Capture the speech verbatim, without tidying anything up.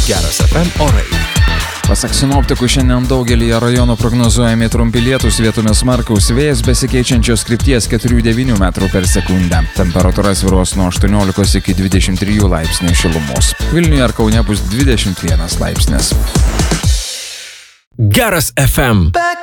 Geras F M orai. Pasak sinoptikų, šiandien daugelį rajonų prognozuojami trumpi lietūs, vietomis smarkaus vėjas besikeičiančios krypties keturi devyni metrų per sekundę. Temperatūra svyruos nuo aštuoniolikos iki dvidešimt trijų laipsnių šilumos. Vilniuje ar Kaune bus dvidešimt vienas laipsnis. Geras F M.